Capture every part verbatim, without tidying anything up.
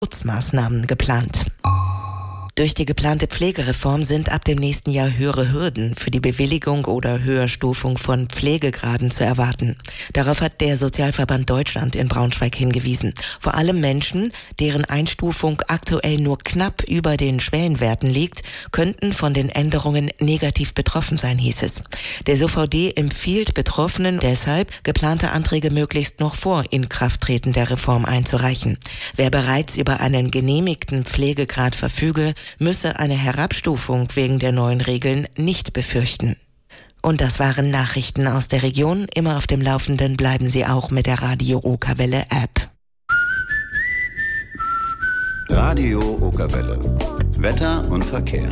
Schutzmaßnahmen geplant. Durch die geplante Pflegereform sind ab dem nächsten Jahr höhere Hürden für die Bewilligung oder Höherstufung von Pflegegraden zu erwarten. Darauf hat der Sozialverband Deutschland in Braunschweig hingewiesen. Vor allem Menschen, deren Einstufung aktuell nur knapp über den Schwellenwerten liegt, könnten von den Änderungen negativ betroffen sein, hieß es. Der S O V D empfiehlt Betroffenen deshalb, geplante Anträge möglichst noch vor Inkrafttreten der Reform einzureichen. Wer bereits über einen genehmigten Pflegegrad verfüge, müsse eine Herabstufung wegen der neuen Regeln nicht befürchten. Und das waren Nachrichten aus der Region. Immer auf dem Laufenden bleiben Sie auch mit der Radio Okerwelle App. Radio Okerwelle. Wetter und Verkehr.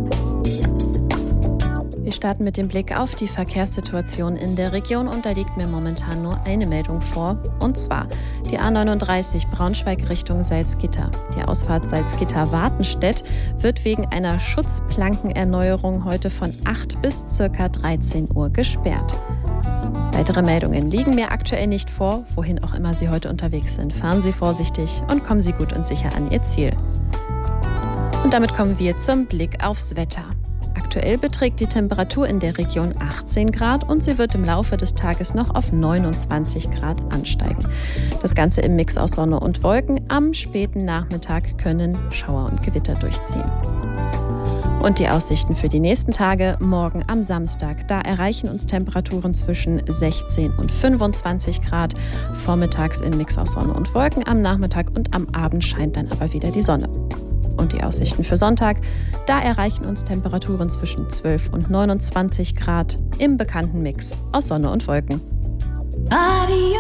Wir starten mit dem Blick auf die Verkehrssituation in der Region und da liegt mir momentan nur eine Meldung vor, und zwar die A neununddreißig Braunschweig Richtung Salzgitter. Die Ausfahrt Salzgitter-Wartenstedt wird wegen einer Schutzplankenerneuerung heute von acht bis ca. dreizehn Uhr gesperrt. Weitere Meldungen liegen mir aktuell nicht vor, wohin auch immer Sie heute unterwegs sind. Fahren Sie vorsichtig und kommen Sie gut und sicher an Ihr Ziel. Und damit kommen wir zum Blick aufs Wetter. Aktuell beträgt die Temperatur in der Region achtzehn Grad und sie wird im Laufe des Tages noch auf neunundzwanzig Grad ansteigen. Das Ganze im Mix aus Sonne und Wolken. Am späten Nachmittag können Schauer und Gewitter durchziehen. Und die Aussichten für die nächsten Tage, morgen am Samstag, da erreichen uns Temperaturen zwischen sechzehn und fünfundzwanzig Grad. Vormittags im Mix aus Sonne und Wolken, am Nachmittag und am Abend scheint dann aber wieder die Sonne. Und die Aussichten für Sonntag, da erreichen uns Temperaturen zwischen zwölf und neunundzwanzig Grad im bekannten Mix aus Sonne und Wolken. Radio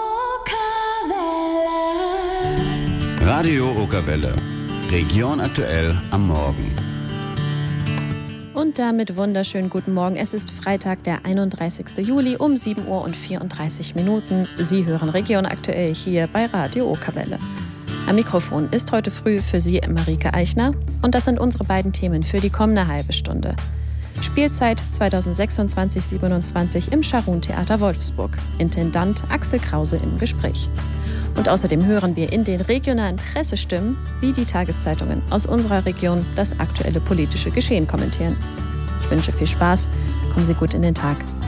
Okerwelle. Radio Okerwelle. Region aktuell am Morgen. Und damit wunderschönen guten Morgen. Es ist Freitag, der einunddreißigsten Juli um sieben Uhr und vierunddreißig Minuten. Sie hören Region aktuell hier bei Radio Okerwelle. Am Mikrofon ist heute früh für Sie Marike Eichner und das sind unsere beiden Themen für die kommende halbe Stunde. Spielzeit zweitausendsechsundzwanzig siebenundzwanzig im Scharun-Theater Wolfsburg. Intendant Axel Krause im Gespräch. Und außerdem hören wir in den regionalen Pressestimmen, wie die Tageszeitungen aus unserer Region das aktuelle politische Geschehen kommentieren. Ich wünsche viel Spaß, kommen Sie gut in den Tag.